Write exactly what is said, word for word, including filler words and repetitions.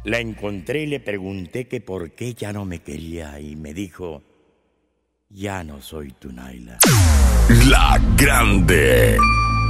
La encontré y le pregunté que por qué ya no me quería y me dijo, ya no soy tu Naila. La Grande.